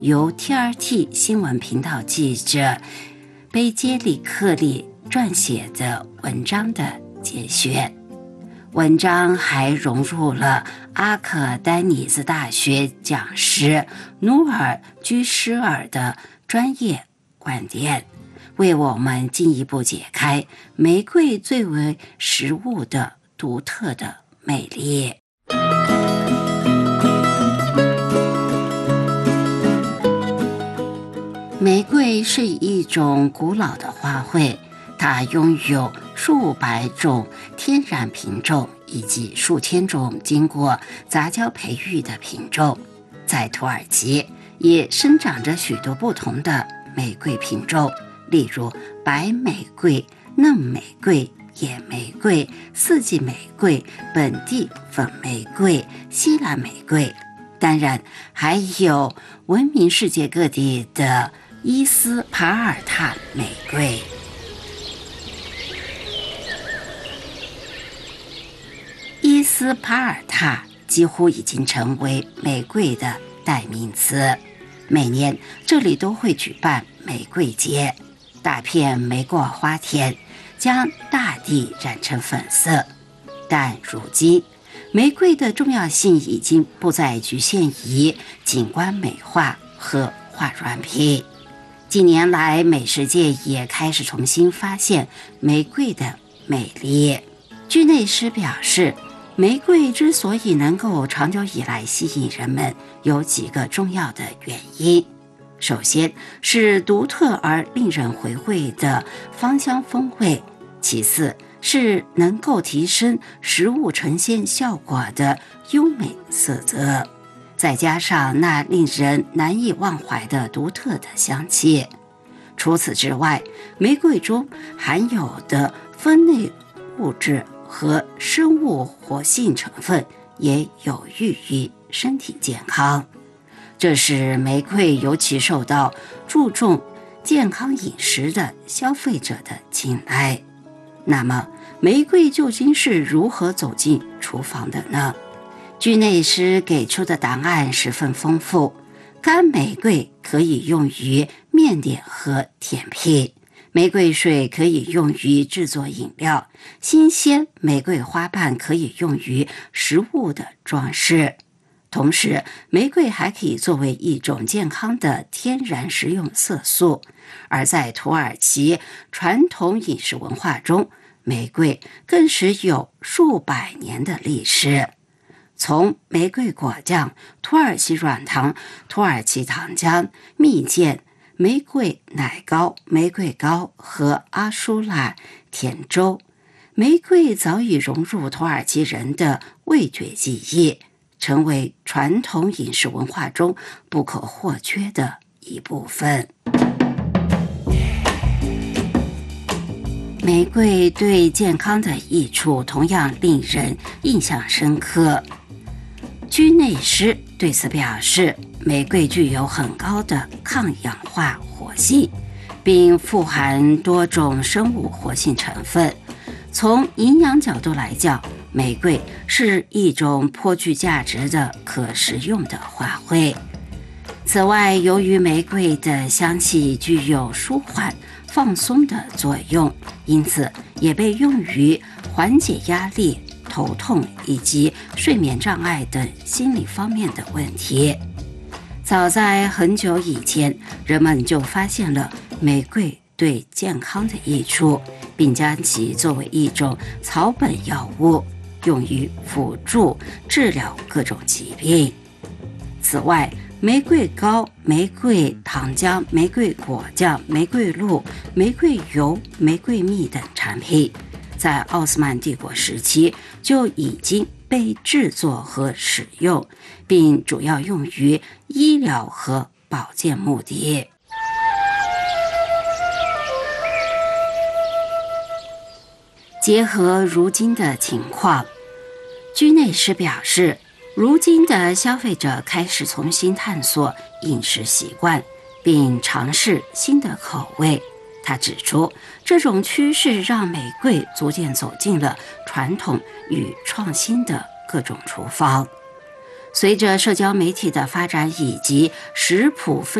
由 TRT 新闻频道记者贝杰里克里撰写的文章的节选。文章还融入了阿克丹尼兹大学讲师努尔居施尔的专业观点，为我们进一步解开玫瑰最为实物的独特的魅力。玫瑰是一种古老的花卉，它拥有数百种天然品种以及数千种经过杂交培育的品种。在土耳其也生长着许多不同的玫瑰品种，例如白玫瑰、嫩玫瑰、野玫瑰、四季玫瑰、本地粉玫瑰、西兰玫瑰，当然还有闻名世界各地的伊斯帕尔塔玫瑰。伊斯帕尔塔几乎已经成为玫瑰的代名词，每年这里都会举办玫瑰节，大片玫瑰花田将大地染成粉色。但如今玫瑰的重要性已经不再局限于景观美化和化妆品。近年来，美食界也开始重新发现玫瑰的美丽。居内斯表示，玫瑰之所以能够长久以来吸引人们，有几个重要的原因。首先是独特而令人回味的芳香风味，其次是能够提升食物呈现效果的优美色泽，再加上那令人难以忘怀的独特的香气。除此之外，玫瑰中含有的酚类物质和生物活性成分也有益于身体健康，这使玫瑰尤其受到注重健康饮食的消费者的青睐。那么，玫瑰究竟是如何走进厨房的呢？居内斯给出的答案十分丰富。干玫瑰可以用于面点和甜品，玫瑰水可以用于制作饮料，新鲜玫瑰花瓣可以用于食物的装饰。同时，玫瑰还可以作为一种健康的天然食用色素，而在土耳其传统饮食文化中，玫瑰更是有数百年的历史。从玫瑰果酱、土耳其软糖、土耳其糖浆、蜜饯、玫瑰奶糕、玫瑰糕和阿舒拉甜粥，玫瑰早已融入土耳其人的味觉记忆，成为传统饮食文化中不可或缺的一部分。玫瑰对健康的益处同样令人印象深刻。居内斯对此表示，玫瑰具有很高的抗氧化活性，并富含多种生物活性成分。从营养角度来讲，玫瑰是一种颇具价值的可食用的花卉。此外，由于玫瑰的香气具有舒缓、放松的作用，因此也被用于缓解压力、头痛以及睡眠障碍等心理方面的问题。早在很久以前，人们就发现了玫瑰对健康的益处，并将其作为一种草本药物，用于辅助治疗各种疾病。此外，玫瑰膏、玫瑰糖浆、玫瑰果酱、玫瑰露、玫瑰油、玫瑰蜜等产品在奥斯曼帝国时期就已经被制作和使用，并主要用于医疗和保健目的。结合如今的情况，居内斯表示，如今的消费者开始重新探索饮食习惯，并尝试新的口味。他指出，这种趋势让玫瑰逐渐走进了传统与创新的各种厨房。 随着社交媒体的发展以及食谱分